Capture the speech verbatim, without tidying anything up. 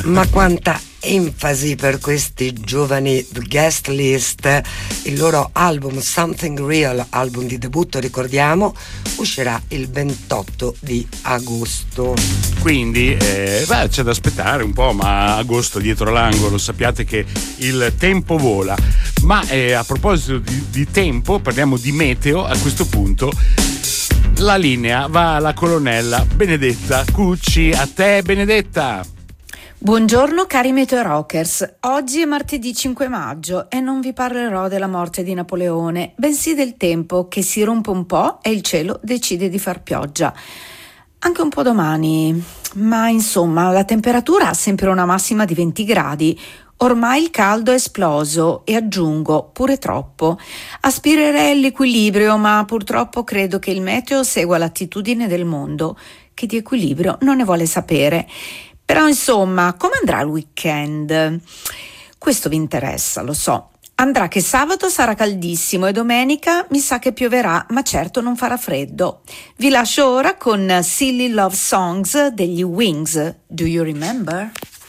Ma quanta enfasi per questi giovani guest list. Il loro album Something Real, album di debutto ricordiamo, uscirà il ventotto di agosto. Quindi eh, beh, c'è da aspettare un po', ma agosto dietro l'angolo, sappiate che il tempo vola. Ma eh, a proposito di, di tempo, parliamo di meteo. A questo punto la linea va alla colonnella Benedetta Cucci. A te, Benedetta. Buongiorno cari Meteo Rockers, oggi è martedì cinque maggio e non vi parlerò della morte di Napoleone, bensì del tempo che si rompe un po' e il cielo decide di far pioggia. Anche un po' domani, ma insomma la temperatura ha sempre una massima di venti gradi. Ormai il caldo è esploso e aggiungo, pure troppo. Aspirerei all'equilibrio, ma purtroppo credo che il meteo segua l'attitudine del mondo, che di equilibrio non ne vuole sapere. Però insomma, come andrà il weekend? Questo vi interessa, lo so. Andrà che sabato sarà caldissimo e domenica mi sa che pioverà, ma certo non farà freddo. Vi lascio ora con Silly Love Songs degli Wings. Do you remember?